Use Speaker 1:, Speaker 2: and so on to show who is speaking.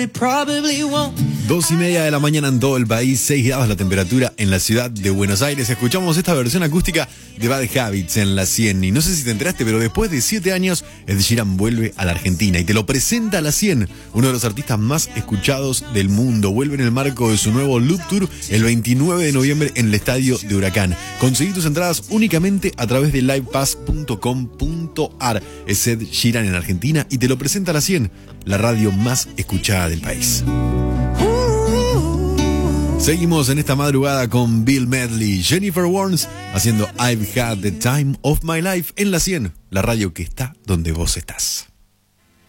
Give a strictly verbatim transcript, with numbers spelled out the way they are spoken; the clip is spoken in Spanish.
Speaker 1: Dos y media de la mañana en todo el país, seis grados la temperatura en la ciudad de Buenos Aires. Escuchamos esta versión acústica de Bad Habits en la cien. Y no sé si te enteraste, pero después de siete años, Ed Sheeran vuelve a la Argentina y te lo presenta a la cien. Uno de los artistas más escuchados del mundo. Vuelve en el marco de su nuevo Loop Tour el veintinueve de noviembre en el Estadio de Huracán. Conseguí tus entradas únicamente a través de live pass punto com punto ar. Es Ed Sheeran en Argentina y te lo presenta a la cien, la radio más escuchada del país. Seguimos en esta madrugada con Bill Medley, Jennifer Warnes haciendo I've Had the Time of My Life en la cien, la radio que está donde vos estás.